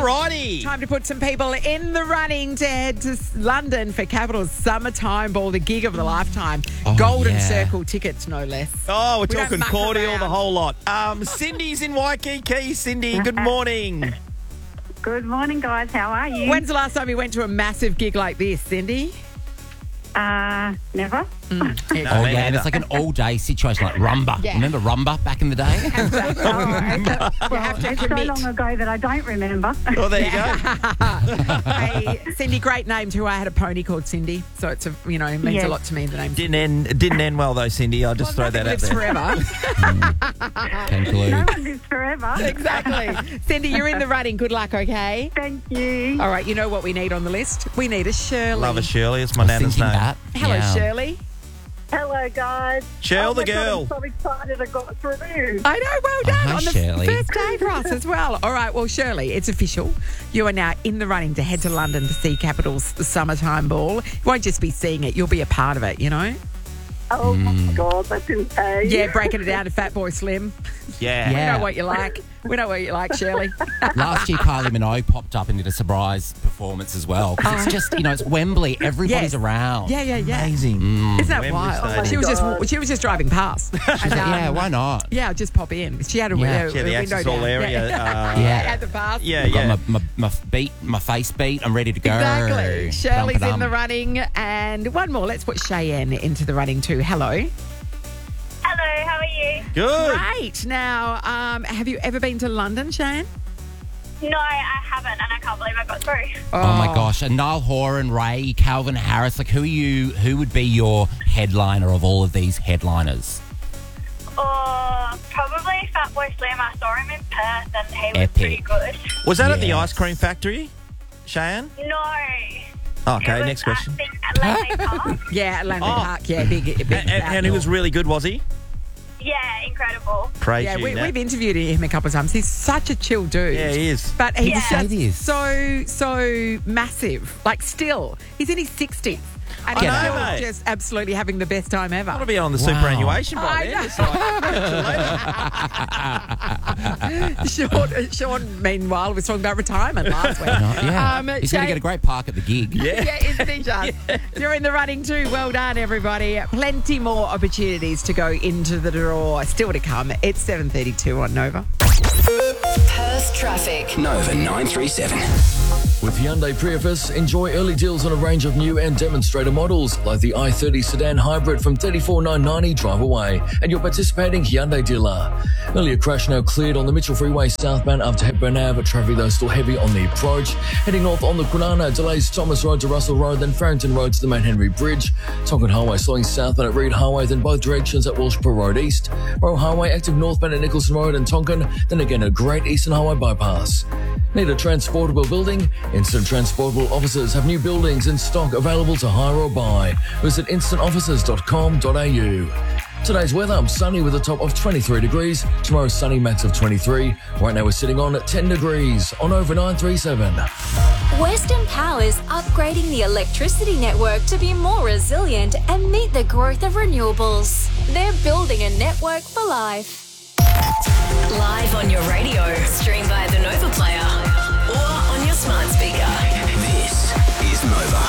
All righty. Time to put some people in the running to head to London for Capital's Summertime Ball, the gig of the lifetime. Golden Circle tickets, no less. Oh, we're We don't talking muck cordial, around. the whole lot. Cindy's in Waikiki. Cindy, good morning. Good morning, guys. How are you? When's the last time you went to a massive gig like this, Cindy? Never. Oh, yeah, and it's like an all-day situation like Rumba. Yeah. Remember Rumba back in the day? It's so long ago that I don't remember. Well, there you go. Hey, Cindy, great name too. I had a pony called Cindy, so it's it means Yes. a lot to me. The name Didn't end well though, Cindy. I'll just throw that out lives there. forever. Conclude. No one lives forever. Exactly. Cindy, you're in the running. Good luck, okay? Thank you. All right, you know what we need on the list? We need a Shirley. Love a Shirley. It's my nana's Thinking name. that. Hello, Yeah. Shirley. Hello, guys. Shirl the my God, girl. I'm so excited I got through. I know, well done. Hi, on the Shirley. first day for us as well. All right, well, Shirley, it's official. You are now in the running to head to London to see Capital's Summertime Ball. You won't just be seeing it, you'll be a part of it, you know? Oh, my God, that's insane. Yeah, breaking it down to Fat Boy Slim. Yeah. We Yeah. know what you like. We know what you like, Shirley. Last year, Kylie Minogue popped up and did a surprise performance as well. 'Cause it's just, it's Wembley. Everybody's Yes. around. Yeah. Amazing. Isn't that Wembley wild? Stadium. She was just driving past. And, Yeah, why not? Yeah, I'll just pop in. She had a, Yeah. a She had the window access hall down. area. Yeah. At the pass. Yeah, I've yeah. got my face beat. I'm ready to go. Exactly. Shirley's in Dum-ba-dum. the running. And one more. Let's put Cheyenne into the running too. Hello. Hello, how are you? Good. Great. Now, have you ever been to London, Cheyenne? No, I haven't, and I can't believe I got through. Oh my gosh. And Niall Horan, Ray, Calvin Harris. Like, who would be your headliner of all of these headliners? Probably Fatboy Slim. I saw him in Perth, and he was Epic. pretty good. Was that at the Yes. ice cream factory, Cheyenne? No. Okay, It was next question. At Langley Park. Yeah, Atlantic Oh. Park. Yeah, big. And he was really good, was he? Yeah, incredible. Praise Yeah, you. Nat. we've interviewed him a couple of times. He's such a chill dude. Yeah, he is. But he's Yeah. Say this. just so massive. Like, still, he's in his 60s. And I he's know, still mate. just absolutely having the best time ever. I want to be on the Wow. superannuation by I then. know. It's like, Sean, meanwhile, was talking about retirement last week. Yeah. He's going to Jay- get a great park at the gig. Yeah, isn't he just? You're in the running too. Well done, everybody. Plenty more opportunities to go into the draw. Still to come. It's 7:32 on Nova. Perth traffic. Nova 937. With Hyundai Prius, enjoy early deals on a range of new and demonstrator models like the i30 sedan hybrid from $34,990 drive away at your participating Hyundai dealer. Earlier crash now cleared on the Mitchell Freeway southbound after Hepburn Ave. Traffic though still heavy on the approach. Heading north on the Kwinana, delays Thomas Road to Russell Road, then Farrington Road to the Mount Henry Bridge. Tonkin Highway slowing southbound at Reed Highway, then both directions at Walshpur Road East. Royal Highway active northbound at Nicholson Road and Tonkin, then again at Great Eastern Highway bypass. Need a transportable building? Instant Transportable Offices have new buildings in stock available to hire or buy. Visit instantoffices.com.au. Today's weather, sunny with a top of 23 degrees. Tomorrow's sunny, max of 23. Right now we're sitting on 10 degrees on Over 937. Western Power's upgrading the electricity network to be more resilient and meet the growth of renewables. They're building a network for life. Live on your radio. Stream via the Nova Player or on your smart speaker. This is Nova.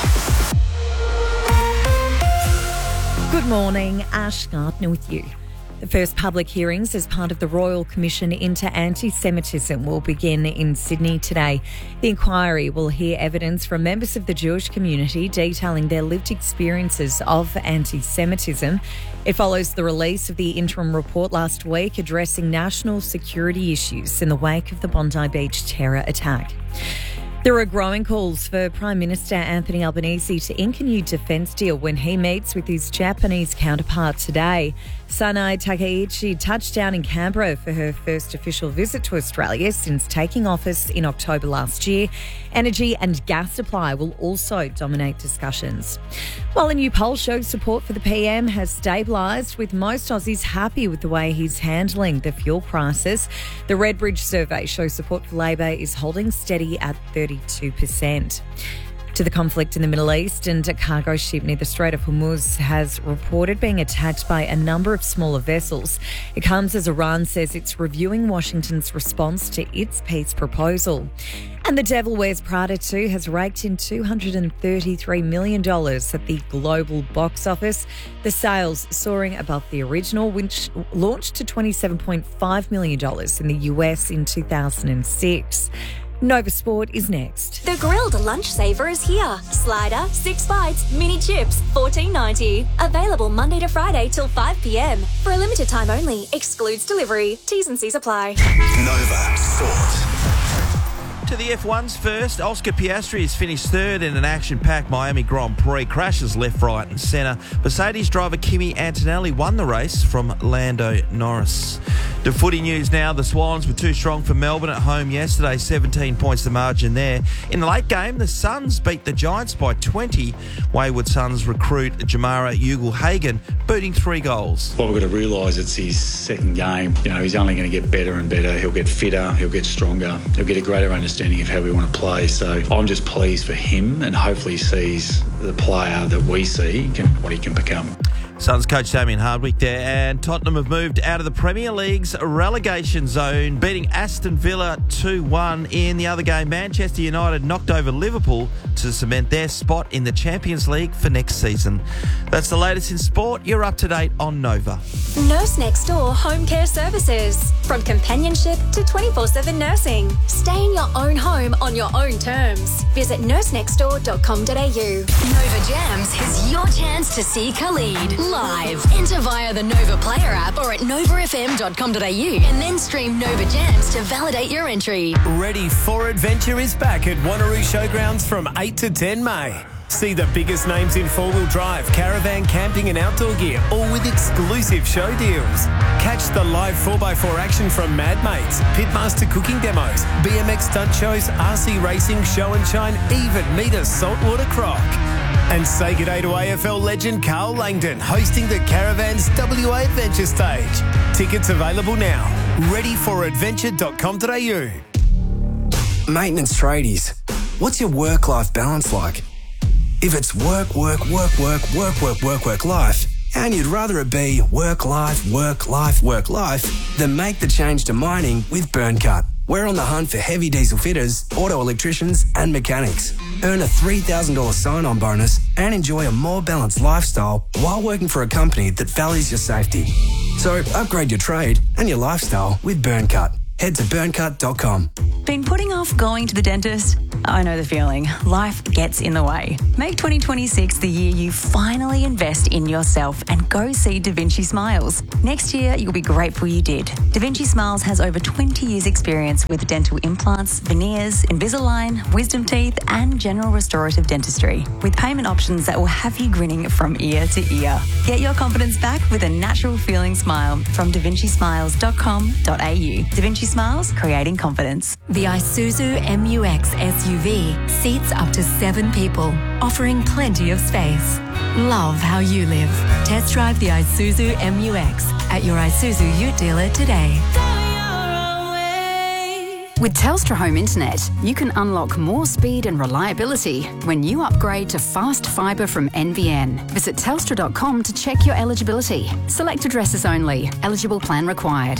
Good morning, Ash Gardner with you. The first public hearings as part of the Royal Commission into Anti-Semitism will begin in Sydney today. The inquiry will hear evidence from members of the Jewish community detailing their lived experiences of anti-Semitism. It follows the release of the interim report last week addressing national security issues in the wake of the Bondi Beach terror attack. There are growing calls for Prime Minister Anthony Albanese to ink a new defence deal when he meets with his Japanese counterpart today. Sanai Takaichi touched down in Canberra for her first official visit to Australia since taking office in October last year. Energy and gas supply will also dominate discussions. While a new poll shows support for the PM has stabilised, with most Aussies happy with the way he's handling the fuel crisis, the Redbridge survey shows support for Labor is holding steady at 32%. to the conflict in the Middle East, and a cargo ship near the Strait of Hormuz has reported being attacked by a number of smaller vessels. It comes as Iran says it's reviewing Washington's response to its peace proposal. And The Devil Wears Prada 2 has raked in $233 million at the global box office. The sales soaring above the original, which launched to $27.5 million in the US in 2006. Nova Sport is next. The grilled lunch saver is here. Slider, 6 bites, mini chips, $14.90. Available Monday to Friday till 5 p.m. For a limited time only. Excludes delivery. T's and C's apply. Nova Sport. To the F1's first, Oscar Piastri has finished third in an action-packed Miami Grand Prix. Crashes left, right and centre. Mercedes driver Kimi Antonelli won the race from Lando Norris. To footy news now. The Swans were too strong for Melbourne at home yesterday. 17 points the margin there. In the late game, the Suns beat the Giants by 20. Wayward Suns recruit Jamara Ugle-Hagan booting 3 goals. Well, we've got to realise it's his second game. You know, he's only going to get better and better. He'll get fitter. He'll get stronger. He'll get a greater understanding of how we want to play. So I'm just pleased for him, and hopefully sees the player that we see, what he can become. Suns coach Damien Hardwick there, and Tottenham have moved out of the Premier League's relegation zone, beating Aston Villa 2-1 in the other game. Manchester United knocked over Liverpool to cement their spot in the Champions League for next season. That's the latest in sport. You're up to date on Nova. Nurse Next Door Home Care Services. From companionship to 24/7 nursing. Stay in your own home on your own terms. Visit nursenextdoor.com.au. Nova Jams is your chance to see Khalid live. Enter via the Nova Player app or at novafm.com.au and then stream Nova Jams to validate your entry. Ready for Adventure is back at Wanneroo Showgrounds from 8 to 10 May. See the biggest names in four-wheel drive, caravan, camping and outdoor gear, all with exclusive show deals. Catch the live 4x4 action from Mad Mates, Pitmaster cooking demos, BMX stunt shows, RC racing, show and shine, even meet a saltwater croc. And say g'day to AFL legend Carl Langdon, hosting the Caravans WA Adventure Stage. Tickets available now. readyforadventure.com.au. Maintenance tradies, what's your work-life balance like? If it's work, life, and you'd rather it be work, life, then make the change to mining with Burncut. We're on the hunt for heavy diesel fitters, auto electricians and mechanics. Earn a $3,000 sign-on bonus and enjoy a more balanced lifestyle while working for a company that values your safety. So upgrade your trade and your lifestyle with Burncut. Head to burncut.com. Been putting off going to the dentist? I know the feeling. Life gets in the way. Make 2026 the year you finally invest in yourself and go see Da Vinci Smiles. Next year, you'll be grateful you did. Da Vinci Smiles has over 20 years' experience with dental implants, veneers, Invisalign, wisdom teeth, and general restorative dentistry, with payment options that will have you grinning from ear to ear. Get your confidence back with a natural feeling smile from davincismiles.com.au. Da Vinci Smiles, creating confidence. The Isuzu MU-X SUV seats up to 7 people, offering plenty of space. Love how you live. Test drive the Isuzu MU-X at your Isuzu Ute dealer today. With Telstra Home Internet, you can unlock more speed and reliability when you upgrade to fast fibre from NBN. Visit telstra.com to check your eligibility. Select addresses only. Eligible plan required.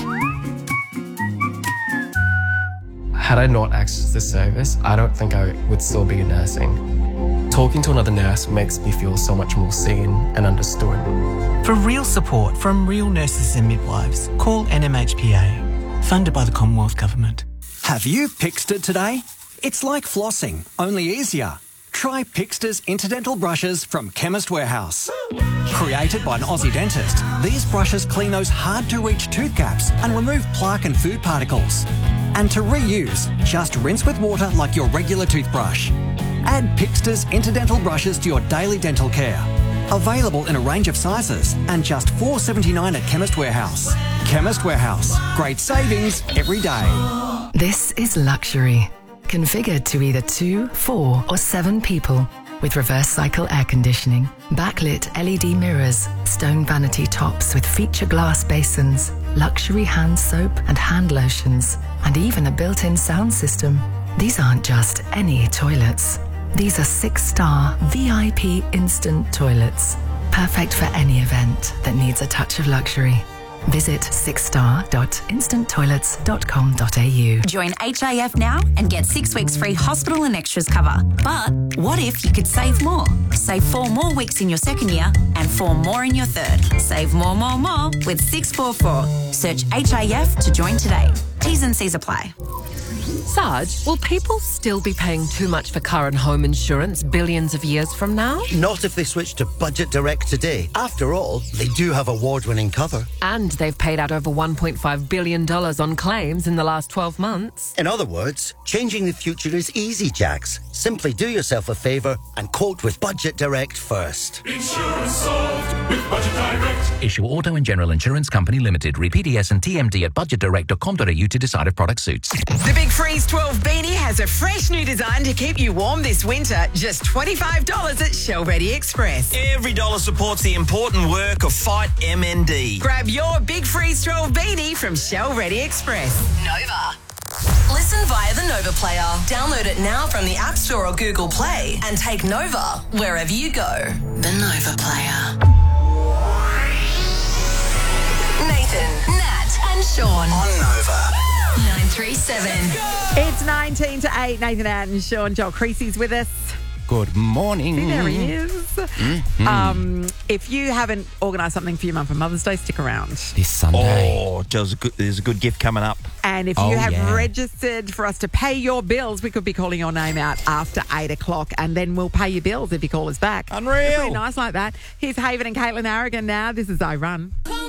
Had I not accessed this service, I don't think I would still be nursing. Talking to another nurse makes me feel so much more seen and understood. For real support from real nurses and midwives, call NMHPA, funded by the Commonwealth Government. Have you Pixted today? It's like flossing, only easier. Try Pixter's Interdental Brushes from Chemist Warehouse. Created by an Aussie dentist, these brushes clean those hard-to-reach tooth gaps and remove plaque and food particles. And to reuse, just rinse with water like your regular toothbrush. Add Pixter's Interdental Brushes to your daily dental care. Available in a range of sizes and just $4.79 at Chemist Warehouse. Chemist Warehouse. Great savings every day. This is luxury. Configured to either 2, 4 or 7 people. With reverse cycle air conditioning, backlit LED mirrors, stone vanity tops with feature glass basins, luxury hand soap and hand lotions, and even a built-in sound system. These aren't just any toilets. These are 6-star VIP instant toilets. Perfect for any event that needs a touch of luxury. Visit 6star.instanttoilets.com.au. Join HIF now and get 6 weeks free hospital and extras cover. But what if you could save more? Save 4 more weeks in your second year and 4 more in your third. Save more with 644. Search HIF to join today. T's and C's apply. Sarge, will people still be paying too much for car and home insurance billions of years from now? Not if they switch to Budget Direct today. After all, they do have award-winning cover. And they've paid out over $1.5 billion on claims in the last 12 months. In other words, changing the future is easy, Jax. Simply do yourself a favour and quote with Budget Direct first. Insurance solved with Budget Direct. Issue Auto and General Insurance Company Limited. Read PDS and TMD at budgetdirect.com.au to decide if product suits. The Big Freeze 12 beanie has a fresh new design to keep you warm this winter. Just $25 at Shell Ready Express. Every dollar supports the important work of Fight MND. Grab your Big Freeze 12 beanie from Shell Ready Express. Nova. Listen via the Nova player. Download it now from the App Store or Google Play and take Nova wherever you go. The Nova player. Nathan, Nat, and Sean. On Nova. 937. It's 19 to 8. Nathan Nat and Sean. Joel Creasy's with us. Good morning. See, there he is. Mm-hmm. If you haven't organised something for your mum for Mother's Day, stick around. This Sunday. Oh, there's a good gift coming up. And if you have registered for us to pay your bills, we could be calling your name out after 8 o'clock, and then we'll pay your bills if you call us back. Unreal. It's pretty nice like that. Here's Haven and Caitlin Aragon now. This is I Run.